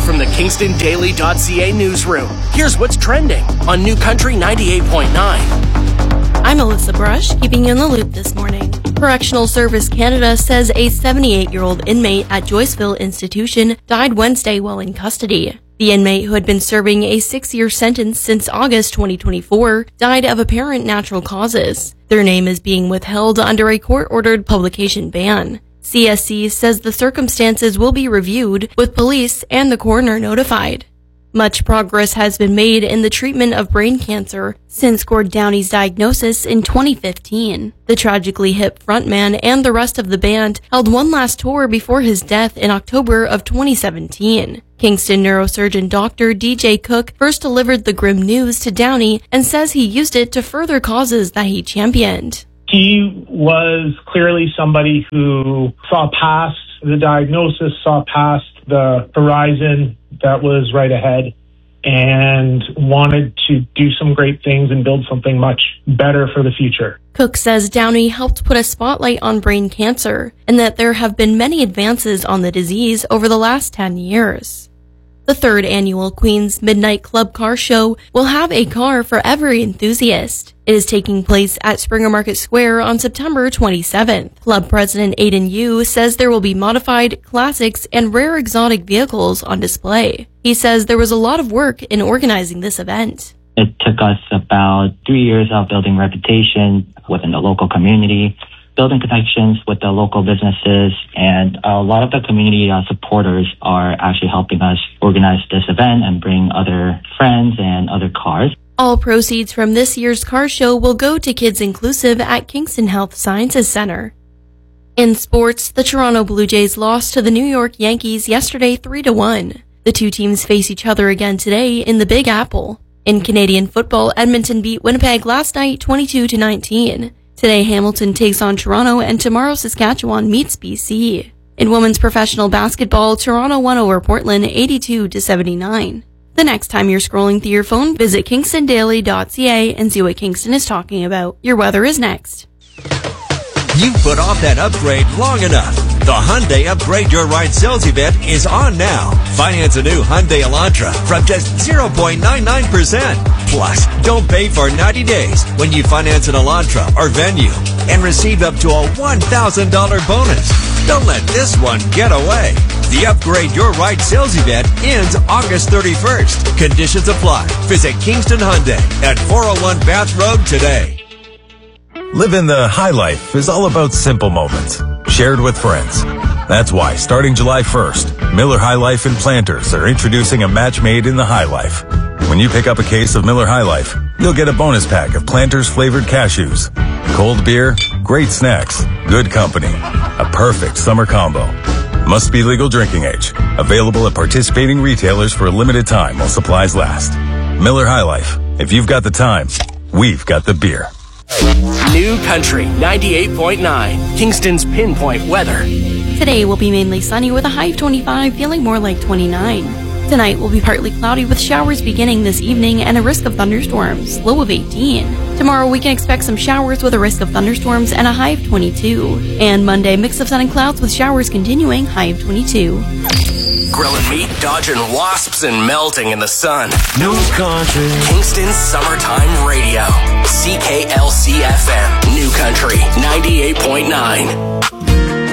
from the KingstonDaily.ca newsroom. Here's what's trending on New Country 98.9. I'm Alyssa Brush, keeping you in the loop this morning. Correctional Service Canada says a 78-year-old inmate at Joyceville Institution died Wednesday while in custody. The inmate, who had been serving a 6-year sentence since August 2024, died of apparent natural causes. Their name is being withheld under a court-ordered publication ban. CSC says the circumstances will be reviewed, with police and the coroner notified. Much progress has been made in the treatment of brain cancer since Gord Downie's diagnosis in 2015. The tragically hip frontman and the rest of the band held one last tour before his death in October of 2017. Kingston neurosurgeon Dr. DJ Cook first delivered the grim news to Downie and says he used it to further causes that he championed. He was clearly somebody who saw past the diagnosis, saw past the horizon that was right ahead, and wanted to do some great things and build something much better for the future. Cook says Downie helped put a spotlight on brain cancer and that there have been many advances on the disease over the last 10 years. The third annual Queen's Midnight Club Car Show will have a car for every enthusiast. It is taking place at Springer Market Square on September 27th. Club President Aidan Yu says there will be modified, classics, and rare exotic vehicles on display. He says there was a lot of work in organizing this event. It took us about 3 years of building reputation within the local community, building connections with the local businesses, and a lot of the community supporters are actually helping us organize this event and bring other friends and other cars. All proceeds from this year's car show will go to Kids Inclusive at Kingston Health Sciences Center. In sports, the Toronto Blue Jays lost to the New York Yankees yesterday 3-1. The two teams face each other again today in the Big Apple. In Canadian football, Edmonton beat Winnipeg last night 22-19. Today, Hamilton takes on Toronto, and tomorrow Saskatchewan meets BC. In women's professional basketball, Toronto won over Portland 82-79. The next time you're scrolling through your phone, visit KingstonDaily.ca and see what Kingston is talking about. Your weather is next. You've put off that upgrade long enough. The Hyundai Upgrade Your Ride sales event is on now. Finance a new Hyundai Elantra from just 0.99%. Plus, don't pay for 90 days when you finance an Elantra or Venue and receive up to a $1,000 bonus. Don't let this one get away. The Upgrade Your Ride sales event ends August 31st. Conditions apply. Visit Kingston Hyundai at 401 Bath Road today. Living the high life is all about simple moments, shared with friends. That's why, starting July 1st, Miller High Life and Planters are introducing a match made in the High Life. When you pick up a case of Miller High Life, you'll get a bonus pack of Planters flavored cashews. Cold beer, great snacks, good company. A perfect summer combo. Must be legal drinking age. Available at participating retailers for a limited time while supplies last. Miller High Life. If you've got the time, we've got the beer. New Country 98.9, Kingston's pinpoint weather. Today will be mainly sunny with a high of 25, feeling more like 29. Tonight will be partly cloudy with showers beginning this evening and a risk of thunderstorms, low of 18. Tomorrow we can expect some showers with a risk of thunderstorms and a high of 22. And Monday, mix of sun and clouds with showers continuing, high of 22. Grilling meat, dodging wasps, and melting in the sun. New Country. Kingston's Summertime Radio. CKLC FM. New Country 98.9.